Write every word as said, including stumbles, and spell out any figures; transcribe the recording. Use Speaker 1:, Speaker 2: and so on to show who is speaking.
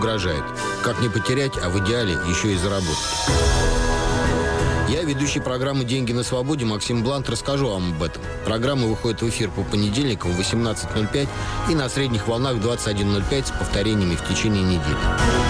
Speaker 1: угрожает. Как не потерять, а в идеале еще и заработать. Я, ведущий программы «Деньги на свободе» Максим Блант, расскажу вам об этом. Программа выходит в эфир по понедельникам в восемнадцать ноль пять и на средних волнах в двадцать один ноль пять с повторениями в течение недели.